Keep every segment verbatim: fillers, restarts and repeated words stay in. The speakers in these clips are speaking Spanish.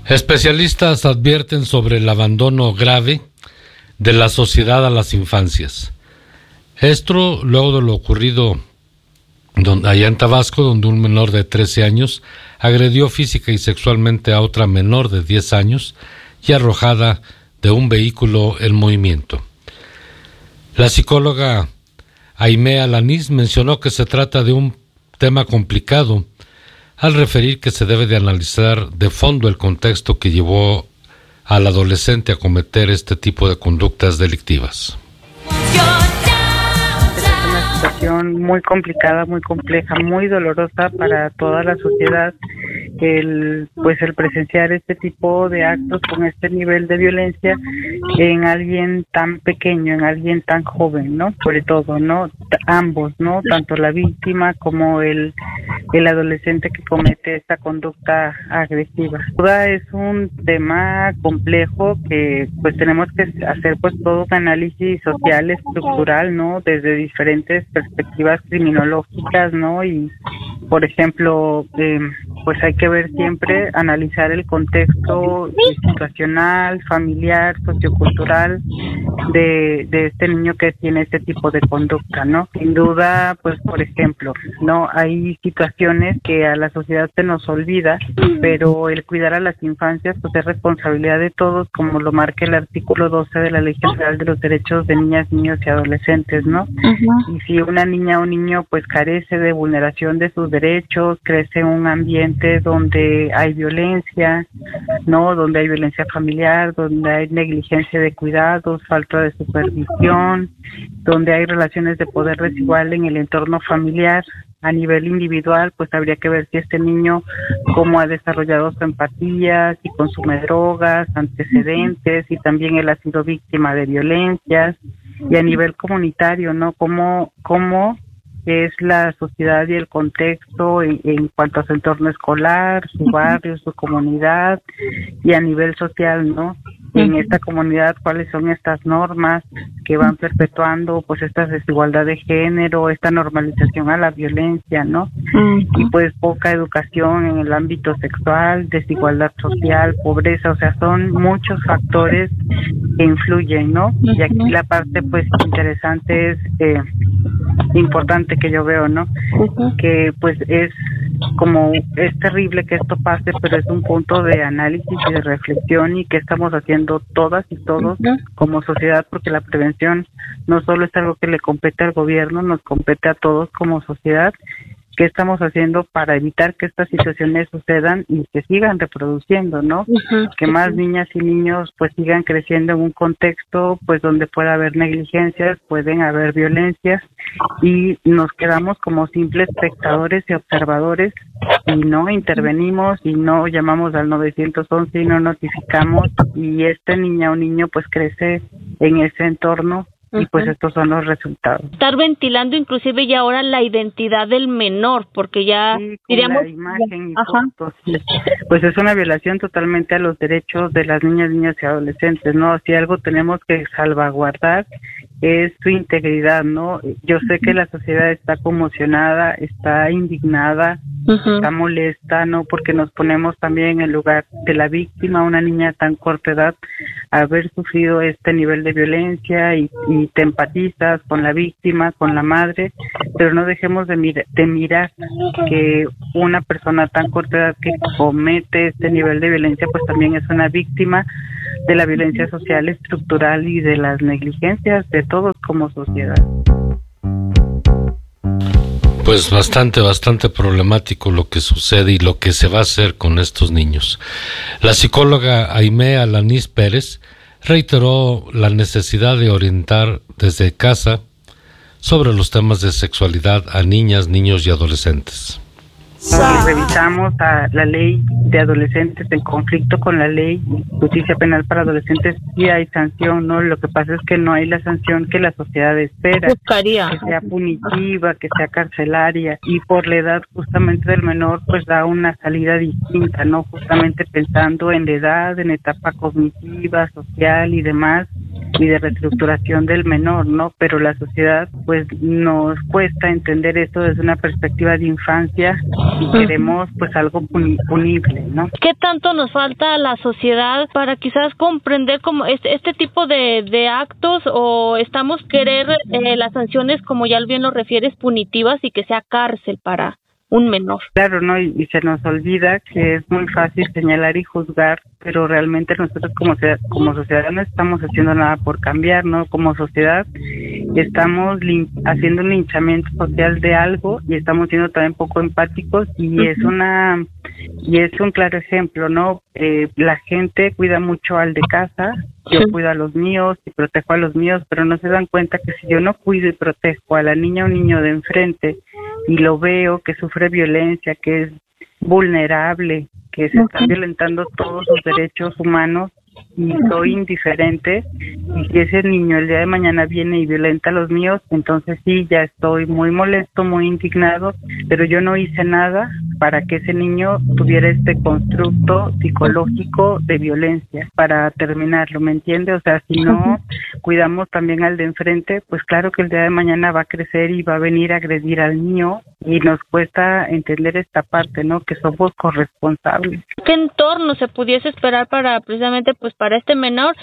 Especialistas advierten sobre el abandono grave de la sociedad a las infancias. Esto luego de lo ocurrido donde, allá en Tabasco, donde un menor de trece años agredió física y sexualmente a otra menor de diez años y arrojada de un vehículo en movimiento. La psicóloga Aimé Alanís mencionó que se trata de un tema complicado al referir que se debe de analizar de fondo el contexto que llevó al adolescente a cometer este tipo de conductas delictivas. Es una situación muy complicada, muy compleja, muy dolorosa para toda la sociedad. El pues el presenciar este tipo de actos con este nivel de violencia en alguien tan pequeño, en alguien tan joven, ¿no? Sobre todo, ¿no? Ambos, ¿no? Tanto la víctima como el el adolescente que comete esta conducta agresiva. Duda es un tema complejo que pues tenemos que hacer pues todo un análisis social, estructural, ¿no? Desde diferentes perspectivas criminológicas, ¿no? Y por ejemplo, eh, pues hay que ver siempre, analizar el contexto situacional, familiar, sociocultural de, de este niño que tiene este tipo de conducta, ¿no? Sin duda, pues por ejemplo, no hay situaciones que a la sociedad se nos olvida, pero el cuidar a las infancias pues es responsabilidad de todos, como lo marca el artículo doce de la Ley General de los Derechos de Niñas, Niños y Adolescentes, ¿no? Uh-huh. Y si una niña o niño pues carece de vulneración de sus derechos, crece en un ambiente donde hay violencia, ¿no? Donde hay violencia familiar, donde hay negligencia de cuidados, falta de supervisión, donde hay relaciones de poder desigual en el entorno familiar. A nivel individual, pues habría que ver si este niño cómo ha desarrollado su empatía, si consume drogas, antecedentes, y también él ha sido víctima de violencias. Y a nivel comunitario, ¿no? Cómo, cómo es la sociedad y el contexto en, en cuanto a su entorno escolar, su barrio, su comunidad, y a nivel social, ¿no? En esta comunidad, cuáles son estas normas que van perpetuando pues esta desigualdad de género, esta normalización a la violencia, ¿no? Uh-huh. Y pues poca educación en el ámbito sexual, desigualdad social, pobreza, o sea, son muchos factores que influyen, ¿no? Uh-huh. Y aquí la parte pues interesante es eh, importante que yo veo, ¿no? Uh-huh. Que pues es como, es terrible que esto pase, pero es un punto de análisis y de reflexión, y que estamos haciendo todas y todos uh-huh. como sociedad, porque la prevención no solo es algo que le compete al gobierno, nos compete a todos como sociedad. ¿Qué estamos haciendo para evitar que estas situaciones sucedan y se sigan reproduciendo, no? Uh-huh. Que más niñas y niños pues sigan creciendo en un contexto pues donde pueda haber negligencias, pueden haber violencias, y nos quedamos como simples espectadores y observadores y no intervenimos y no llamamos al nueve once y no notificamos, y esta niña o niño pues crece en ese entorno. Y pues estos son los resultados. Estar ventilando inclusive ya ahora la identidad del menor, porque ya sí, diríamos la imagen y fotos, sí. Pues es una violación totalmente a los derechos de las niñas, niños y adolescentes, ¿no? Si algo tenemos que salvaguardar es su integridad, ¿no? Yo sé que la sociedad está conmocionada, está indignada, uh-huh. está molesta, ¿no? Porque nos ponemos también en el lugar de la víctima, una niña tan corta edad, haber sufrido este nivel de violencia, y, y te empatizas con la víctima, con la madre, pero no dejemos de, mir- de mirar que una persona tan corta edad que comete este nivel de violencia pues también es una víctima de la violencia social, estructural y de las negligencias de todos como sociedad. Pues bastante, bastante problemático lo que sucede y lo que se va a hacer con estos niños. La psicóloga Aimé Alanís Pérez reiteró la necesidad de orientar desde casa sobre los temas de sexualidad a niñas, niños y adolescentes. Si revisamos a la ley de adolescentes en conflicto con la ley justicia penal para adolescentes, sí hay sanción, ¿no? Lo que pasa es que no hay la sanción que la sociedad espera, buscaría, que sea punitiva, que sea carcelaria, y por la edad justamente del menor pues da una salida distinta, ¿no? Justamente pensando en la edad, en etapa cognitiva, social y demás, y de reestructuración del menor, ¿no? Pero la sociedad pues nos cuesta entender esto desde una perspectiva de infancia y queremos pues algo puni- punible, ¿no? ¿Qué tanto nos falta a la sociedad para quizás comprender como este, este tipo de, de actos, o estamos querer eh, las sanciones, como ya bien lo refieres, punitivas y que sea cárcel para un menor? Claro, ¿no? Y, y se nos olvida que es muy fácil señalar y juzgar, pero realmente nosotros como, como sociedad no estamos haciendo nada por cambiar, ¿no? Como sociedad estamos lin- haciendo un linchamiento social de algo y estamos siendo también poco empáticos y uh-huh. es una y es un claro ejemplo, ¿no? Eh, la gente cuida mucho al de casa, yo sí. cuido a los míos y protejo a los míos, pero no se dan cuenta que si yo no cuido y protejo a la niña o niño de enfrente y lo veo que sufre violencia, que es vulnerable, que se están violentando todos sus derechos humanos y soy indiferente, y si ese niño el día de mañana viene y violenta a los míos, entonces sí, ya estoy muy molesto, muy indignado, pero yo no hice nada para que ese niño tuviera este constructo psicológico de violencia para terminarlo, ¿me entiende? O sea, si no cuidamos también al de enfrente, pues claro que el día de mañana va a crecer y va a venir a agredir al mío, y nos cuesta entender esta parte, ¿no? Que somos corresponsables. ¿Qué entorno se pudiese esperar para precisamente pues para este menor,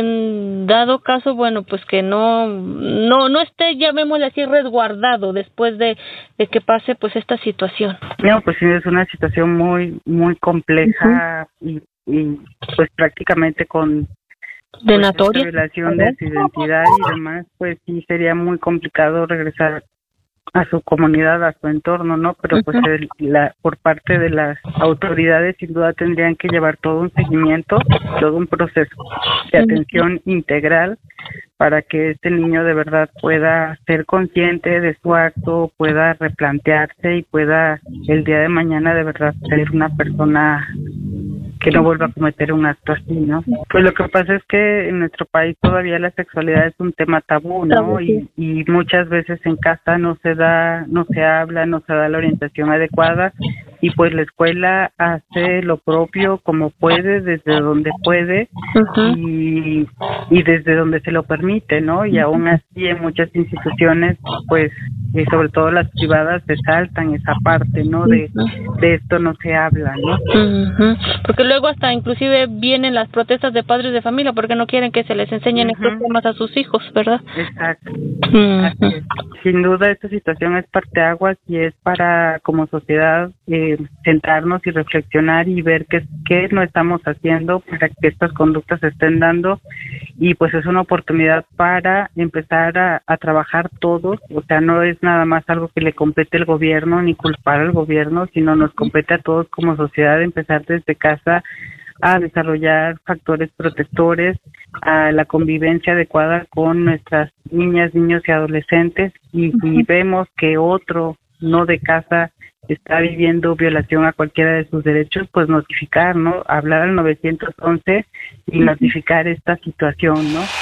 en dado caso, bueno, pues que no no no esté, llamémosle así, resguardado después de, de que pase pues esta situación? No, pues sí, es una situación muy muy compleja uh-huh. y, y pues prácticamente con denatoria, pues, violación de su identidad y demás, pues sí sería muy complicado regresar a su comunidad, a su entorno, ¿no? Pero pues el, la, por parte de las autoridades sin duda tendrían que llevar todo un seguimiento, todo un proceso de atención integral para que este niño de verdad pueda ser consciente de su acto, pueda replantearse y pueda el día de mañana de verdad ser una persona que no vuelva a cometer un acto así, ¿no? Pues lo que pasa es que en nuestro país todavía la sexualidad es un tema tabú, ¿no? Y, y muchas veces en casa no se da, no se habla, no se da la orientación adecuada, y pues la escuela hace lo propio como puede, desde donde puede, uh-huh. y, y desde donde se lo permite, ¿no? Y aún así en muchas instituciones, pues, y sobre todo las privadas, se saltan esa parte, ¿no? De, de esto no se habla, ¿no? Uh-huh. Porque luego hasta inclusive vienen las protestas de padres de familia porque no quieren que se les enseñen uh-huh. estos temas a sus hijos, ¿verdad? Exacto. Uh-huh. Así es. Sin duda esta situación es parteaguas y es para, como sociedad, eh, sentarnos y reflexionar y ver qué, qué no estamos haciendo para que estas conductas se estén dando, y pues es una oportunidad para empezar a, a trabajar todos. O sea, no es nada más algo que le compete al gobierno ni culpar al gobierno, sino nos compete a todos como sociedad empezar desde casa a desarrollar factores protectores, a la convivencia adecuada con nuestras niñas, niños y adolescentes, y si vemos que otro no de casa está viviendo violación a cualquiera de sus derechos, pues notificar, ¿no? Hablar al nueve once y notificar esta situación, ¿no?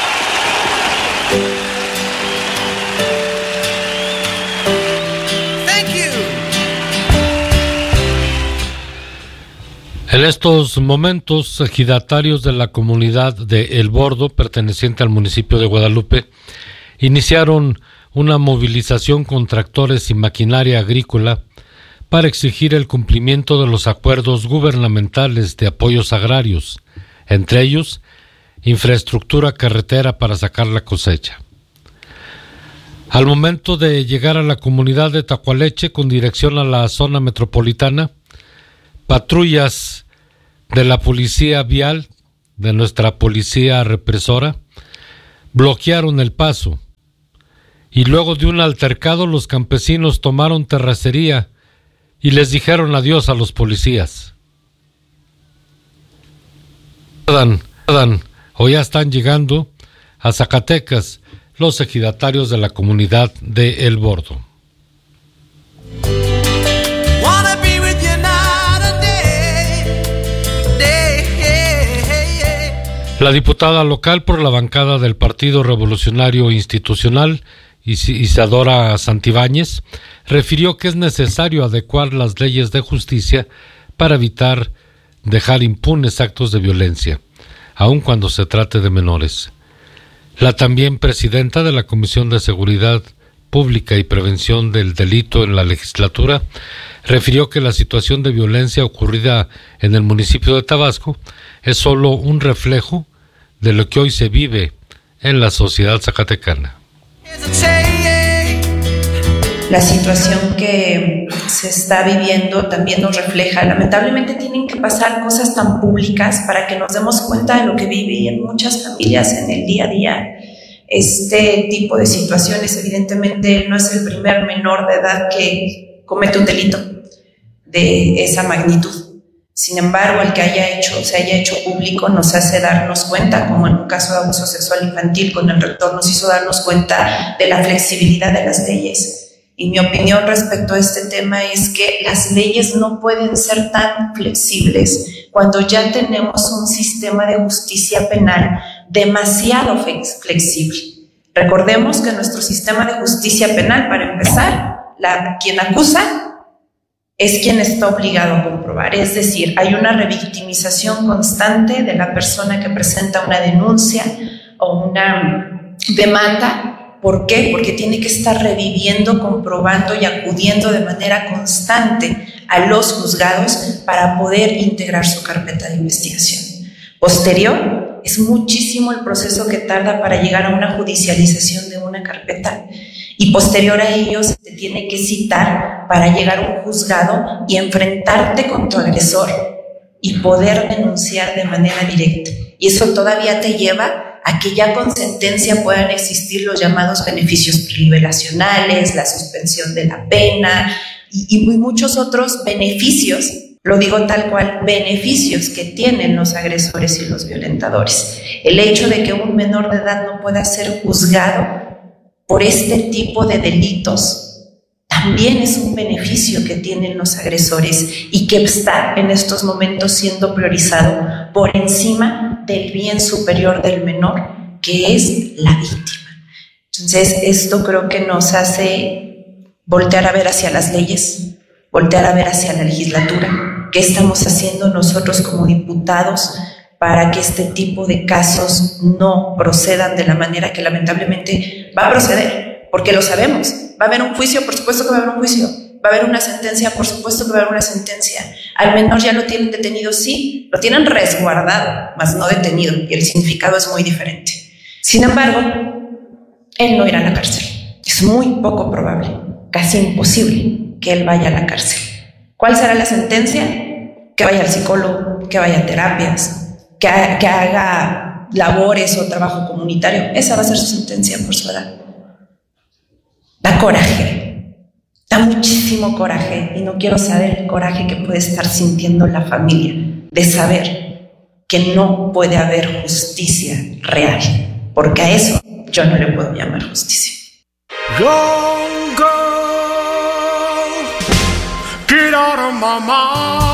En estos momentos, ejidatarios de la comunidad de El Bordo, perteneciente al municipio de Guadalupe, iniciaron una movilización con tractores y maquinaria agrícola para exigir el cumplimiento de los acuerdos gubernamentales de apoyos agrarios, entre ellos, infraestructura carretera para sacar la cosecha. Al momento de llegar a la comunidad de Tacualeche con dirección a la zona metropolitana, patrullas de la policía vial, de nuestra policía represora, bloquearon el paso, y luego de un altercado los campesinos tomaron terracería y les dijeron adiós a los policías. O ya están llegando a Zacatecas los ejidatarios de la comunidad de El Bordo. La diputada local por la bancada del Partido Revolucionario Institucional, Isadora Santibáñez, refirió que es necesario adecuar las leyes de justicia para evitar dejar impunes actos de violencia, aun cuando se trate de menores. La también presidenta de la Comisión de Seguridad Pública y Prevención del Delito en la legislatura refirió que la situación de violencia ocurrida en el municipio de Tabasco es solo un reflejo de lo que hoy se vive en la sociedad zacatecana. La situación que se está viviendo también nos refleja. Lamentablemente tienen que pasar cosas tan públicas para que nos demos cuenta de lo que viven muchas familias en el día a día. Este tipo de situaciones, evidentemente, no es el primer menor de edad que comete un delito de esa magnitud. Sin embargo, el que haya hecho, se haya hecho público nos hace darnos cuenta, como en un caso de abuso sexual infantil, con el rector nos hizo darnos cuenta de la flexibilidad de las leyes. Y mi opinión respecto a este tema es que las leyes no pueden ser tan flexibles cuando ya tenemos un sistema de justicia penal demasiado flexible. Recordemos que nuestro sistema de justicia penal, para empezar, la, quien acusa es quien está obligado a comprobar. Es decir, hay una revictimización constante de la persona que presenta una denuncia o una demanda. ¿Por qué? Porque tiene que estar reviviendo, comprobando y acudiendo de manera constante a los juzgados para poder integrar su carpeta de investigación. Posterior, es muchísimo el proceso que tarda para llegar a una judicialización de una carpeta. Y posterior a ello se te tiene que citar para llegar a un juzgado y enfrentarte con tu agresor y poder denunciar de manera directa. Y eso todavía te lleva a que ya con sentencia puedan existir los llamados beneficios preliberacionales, la suspensión de la pena y, y muchos otros beneficios, lo digo tal cual, beneficios que tienen los agresores y los violentadores. El hecho de que un menor de edad no pueda ser juzgado por este tipo de delitos también es un beneficio que tienen los agresores y que está en estos momentos siendo priorizado por encima del bien superior del menor, que es la víctima. Entonces, esto creo que nos hace voltear a ver hacia las leyes, voltear a ver hacia la legislatura. ¿Qué estamos haciendo nosotros como diputados para que este tipo de casos no procedan de la manera que lamentablemente va a proceder? Porque lo sabemos. Va a haber un juicio, por supuesto que va a haber un juicio. Va a haber una sentencia, por supuesto que va a haber una sentencia. Al menor ya lo tienen detenido, sí, lo tienen resguardado, mas no detenido, y el significado es muy diferente. Sin embargo, él no irá a la cárcel. Es muy poco probable, casi imposible, que él vaya a la cárcel. ¿Cuál será la sentencia? Que vaya al psicólogo, que vaya a terapias, que, ha, que haga labores o trabajo comunitario. Esa va a ser su sentencia por su edad. Da coraje, da muchísimo coraje, y no quiero saber el coraje que puede estar sintiendo la familia de saber que no puede haber justicia real, porque a eso yo no le puedo llamar justicia. Young girl, get out of my mind.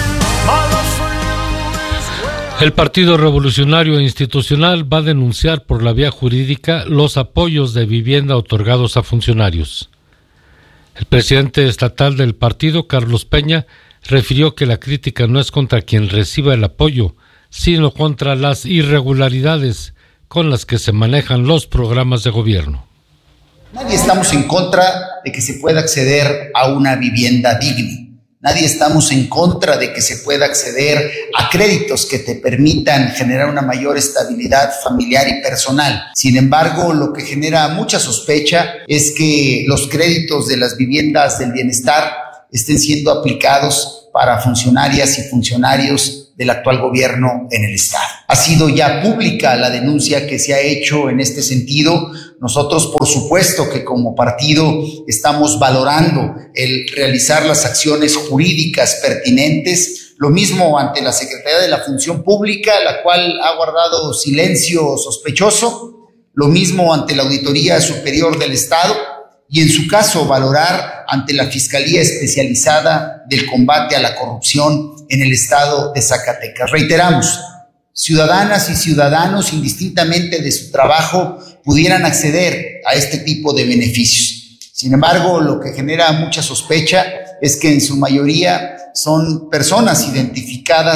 El Partido Revolucionario Institucional va a denunciar por la vía jurídica los apoyos de vivienda otorgados a funcionarios. El presidente estatal del partido, Carlos Peña, refirió que la crítica no es contra quien reciba el apoyo, sino contra las irregularidades con las que se manejan los programas de gobierno. Nadie estamos en contra de que se pueda acceder a una vivienda digna. Nadie estamos en contra de que se pueda acceder a créditos que te permitan generar una mayor estabilidad familiar y personal. Sin embargo, lo que genera mucha sospecha es que los créditos de las viviendas del bienestar estén siendo aplicados para funcionarias y funcionarios del actual gobierno en el Estado. Ha sido ya pública la denuncia que se ha hecho en este sentido. Nosotros, por supuesto, que como partido estamos valorando el realizar las acciones jurídicas pertinentes, lo mismo ante la Secretaría de la Función Pública, la cual ha guardado silencio sospechoso, lo mismo ante la Auditoría Superior del Estado, y en su caso valorar ante la Fiscalía Especializada del Combate a la Corrupción en el Estado de Zacatecas. Reiteramos, ciudadanas y ciudadanos, indistintamente de su trabajo, pudieran acceder a este tipo de beneficios. Sin embargo, lo que genera mucha sospecha es que en su mayoría son personas identificadas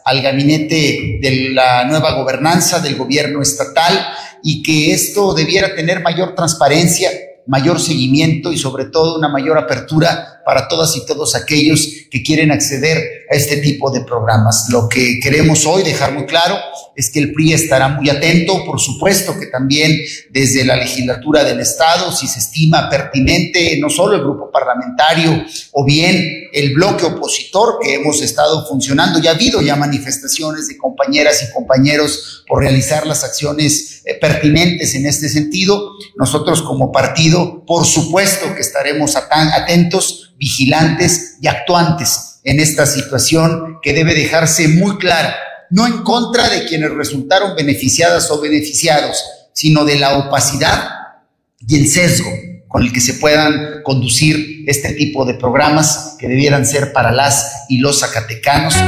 al gabinete de la nueva gobernanza del gobierno estatal, y que esto debiera tener mayor transparencia, mayor seguimiento y sobre todo una mayor apertura para todas y todos aquellos que quieren acceder a este tipo de programas. Lo que queremos hoy dejar muy claro es que el P R I estará muy atento, por supuesto que también desde la legislatura del Estado, si se estima pertinente, no solo el grupo parlamentario o bien el bloque opositor que hemos estado funcionando, ya ha habido ya manifestaciones de compañeras y compañeros por realizar las acciones eh, pertinentes en este sentido. Nosotros como partido, por supuesto que estaremos atentos, vigilantes y actuantes en esta situación que debe dejarse muy clara, no en contra de quienes resultaron beneficiadas o beneficiados, sino de la opacidad y el sesgo con el que se puedan conducir este tipo de programas que debieran ser para las y los zacatecanos.